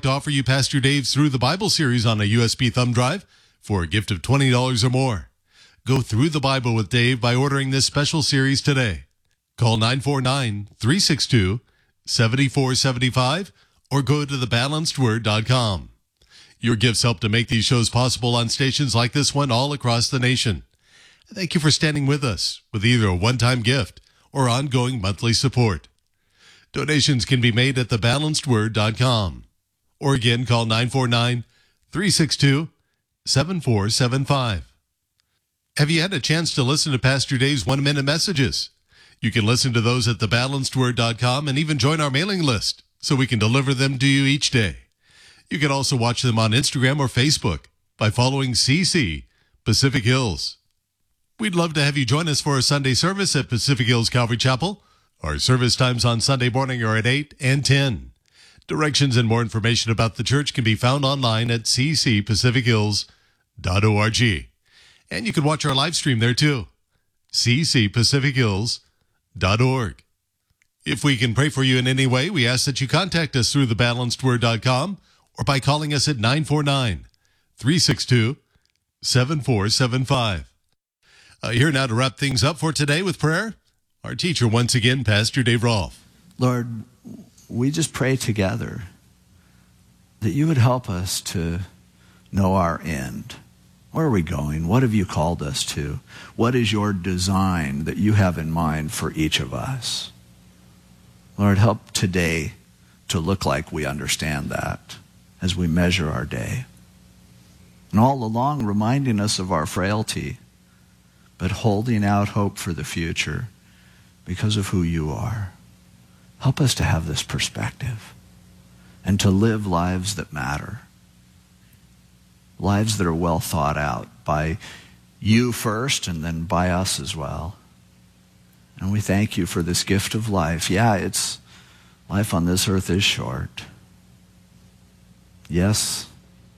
to offer you Pastor Dave's Through the Bible series on a USB thumb drive for a gift of $20 or more. Go through the Bible with Dave by ordering this special series today. Call 949-362-7475 or go to thebalancedword.com. Your gifts help to make these shows possible on stations like this one all across the nation. Thank you for standing with us with either a one-time gift or ongoing monthly support. Donations can be made at thebalancedword.com. Or again, call 949-362-7475. Have you had a chance to listen to Pastor Dave's one-minute messages? You can listen to those at thebalancedword.com and even join our mailing list so we can deliver them to you each day. You can also watch them on Instagram or Facebook by following CC Pacific Hills. We'd love to have you join us for a Sunday service at Pacific Hills Calvary Chapel. Our service times on Sunday morning are at 8 and 10. Directions and more information about the church can be found online at ccpacifichills.org. And you can watch our live stream there too, ccpacifichills.org. If we can pray for you in any way, we ask that you contact us through thebalancedword.com or by calling us at 949-362-7475. Here now to wrap things up for today with prayer, our teacher once again, Pastor Dave Rolfe. Lord, we just pray together that you would help us to know our end. Where are we going? What have you called us to? What is your design that you have in mind for each of us? Lord, help today to look like we understand that as we measure our day. And all along reminding us of our frailty, but holding out hope for the future because of who you are. Help us to have this perspective and to live lives that matter. Lives that are well thought out by you first and then by us as well. And we thank you for this gift of life. Yeah, life on this earth is short. Yes,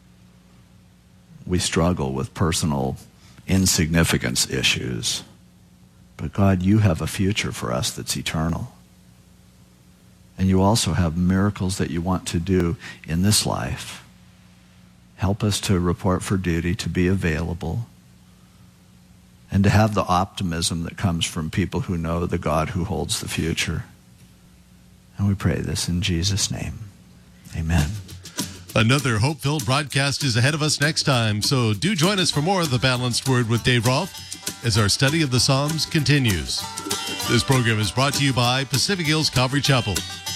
we struggle with personal insignificance issues. But God, you have a future for us that's eternal. And you also have miracles that you want to do in this life. Help us to report for duty, to be available, and to have the optimism that comes from people who know the God who holds the future. And we pray this in Jesus' name. Amen. Another hope-filled broadcast is ahead of us next time, so do join us for more of The Balanced Word with Dave Rolfe as our study of the Psalms continues. This program is brought to you by Pacific Hills Calvary Chapel.